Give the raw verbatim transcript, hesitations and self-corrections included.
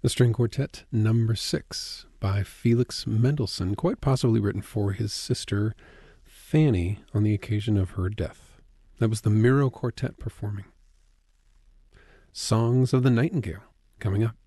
The String Quartet number six by Felix Mendelssohn, quite possibly written for his sister Fanny on the occasion of her death. That was the Miro Quartet performing. Songs of the Nightingale coming up.